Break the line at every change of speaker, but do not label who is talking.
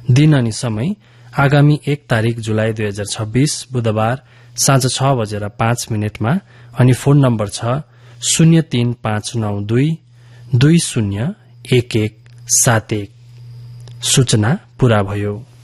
दिन अनि समय आगामी 1 तारिक जुलाई 2026 बुधबार साँझ 6:05 अनि फोन नम्बर छ 03592201171। सूचना पूरा भयो।